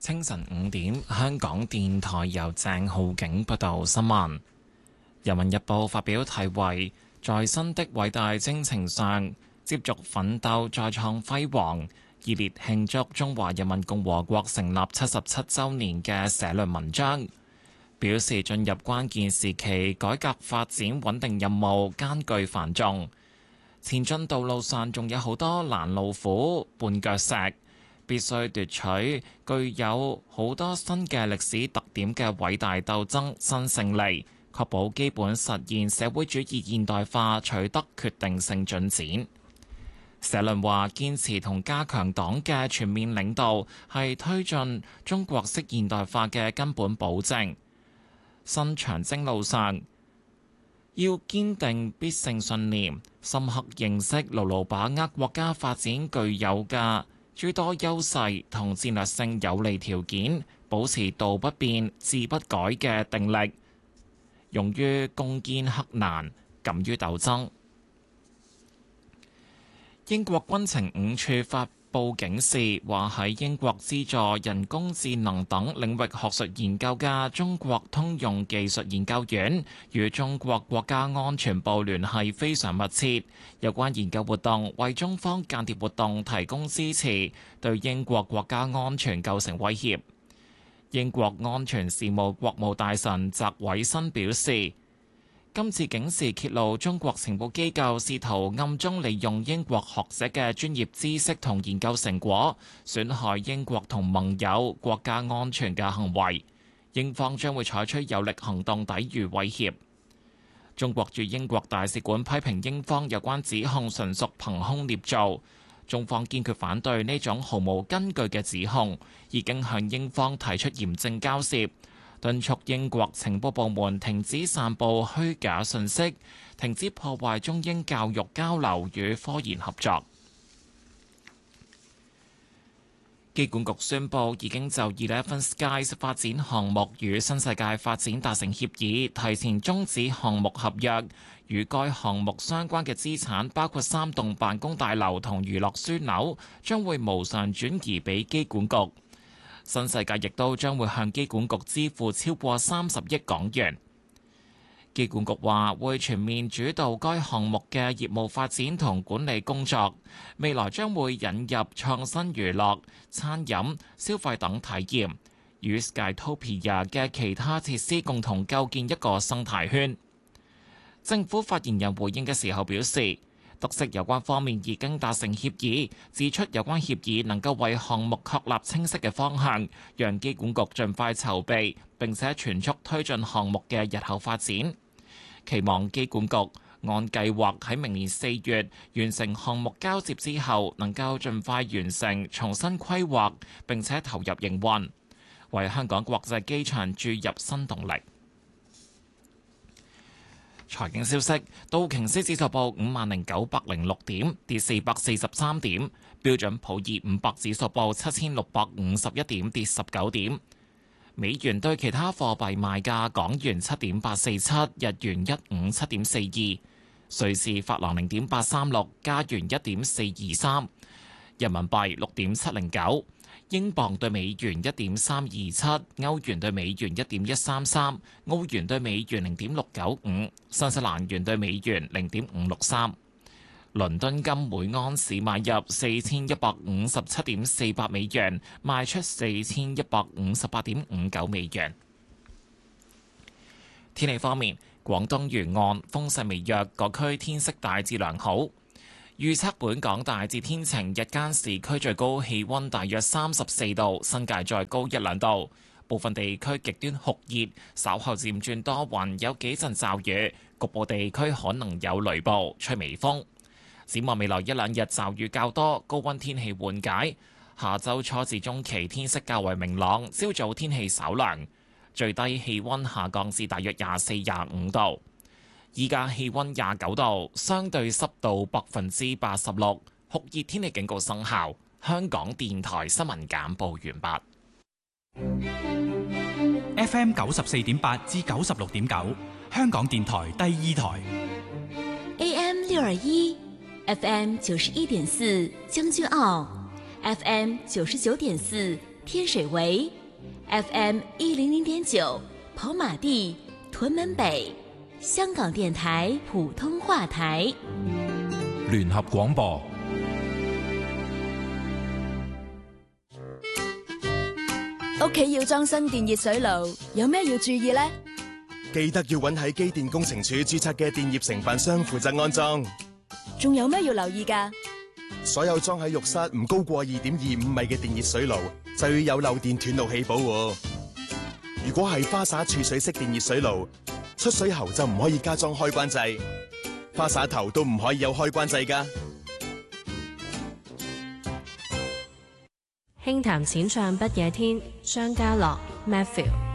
清晨5點，香港電台由鄭浩景報道新聞。《人民日報》發表題為《在新的偉大征程上接續奮鬥，再創輝煌》，熱烈慶祝中華人民共和國成立77週年嘅社論文章，表示進入關鍵時期，改革發展穩定任務艱巨繁重，前進道路上仲有好多攔路虎、絆腳石。必須奪取具有好多新嘅歷史特點嘅偉大鬥爭新勝利，確保基本實現社會主義現代化取得決定性進展。社論話：堅持同加強黨嘅全面領導係推進中國式現代化嘅根本保證。新長征路上要堅定必勝信念，深刻認識、牢牢把握國家發展具有嘅諸多優勢同戰略性有利條件，保持道不變、志不改嘅定力，勇於攻堅克難，敢於鬥爭。英國軍情5處發布警示，話喺英國資助人工智能等領域學術研究嘅中國通用技術研究院與中國國家安全部聯繫非常密切，有關研究活動為中方間諜活動提供支持，對英國國家安全構成威脅。英國安全事務國務大臣澤偉新表示，今次警示揭露中國情報機構試圖暗中利用英國學者嘅專業知識同研究成果，損害英國同盟友國家安全嘅行為，英方將會採取有力行動抵禦威脅。中國駐英國大使館批評英方有關指控純屬憑空捏造，中方堅決反對呢種毫無根據嘅指控，已經向英方提出嚴正交涉，敦促英國情報部門停止散佈虛假信息，停止破壞中英教育交流與科研合作。機管局宣布已經就 Eleven Skies 發展項目與新世界發展達成協議，提前終止項目合約。與該項目相關嘅資產，包括3棟辦公大樓同娛樂樞紐，將會無償轉移俾機管局。新世界亦都將會向機管局支付超過30億港元。機管局話會全面主導該項目嘅業務發展同管理工作，未來將會引入創新娛樂、餐飲、消費等體驗，與 Skytopia 嘅其他設施共同構建一個生態圈。政府發言人回應嘅時候表示，得悉有關方面已經達成協議，指出有關協議能夠為項目確立清晰嘅方向，讓機管局盡快籌備並且全速推進項目嘅日後發展。期望機管局按計劃喺明年4月完成項目交接之後，能夠盡快完成重新規劃並且投入營運，為香港國際機場注入新動力。財經消息，道瓊斯指數報50,906點，跌443點；標準普爾500指數報7651點，跌19點。美元對其他貨幣賣價：港元7.847，日元157.42，瑞士法郎0.836，加元1.423，人民幣6.709。英鎊對美元1.327，歐元對美元1.133，澳元對美元0.695，新西蘭元對美元0.563。倫敦金每盎司買入4157.48美元，賣出4158.59美元。天氣方面，廣東沿岸風勢微弱，各區天色大致良好。預測本港大致天晴，日間市區最高氣溫大約34度，新界再高1-2度。部分地區極端酷熱，稍後漸轉多雲，有幾陣驟雨，局部地區可能有雷暴，吹微風。展望未來1-2日驟雨較多，高溫天氣緩解。下週初至中期天色較為明朗，朝早天氣稍涼，最低氣溫下降至大約24-25度。依家氣溫29度，相對濕度86%，酷熱天氣警告生效。香港電台新聞簡報完畢。FM 94.8至96.9，香港電台第2台。 AM 621 ，FM 91.4，將軍澳 ，FM 99.4， 天水圍 FM 100.9跑馬地屯門北，香港電台普通話台聯合廣播。 屋企要裝新電熱水爐，有咩要注意呢？ 記得要揾喺機電工程署註冊嘅電業承辦商負責安裝。 仲有咩要留意㗎？ 所有裝喺浴室唔高過2.25米嘅電熱水爐，就要有漏電斷路器保護。如果係花灑儲水式電熱水爐，出水喉就唔可以加裝開關掣，花灑頭都唔可以有開關掣㗎。 輕談淺唱不夜天，商家樂 Matthew。